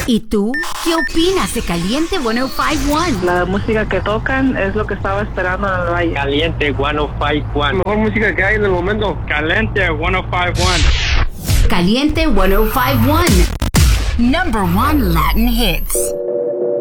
¿Y tú? ¿Qué opinas de Caliente 105.1? La música que tocan es lo que estaba esperando en el valle. Caliente 105.1. La mejor música que hay en el momento. Caliente 105.1. Caliente 105.1. Number 1 Latin hits.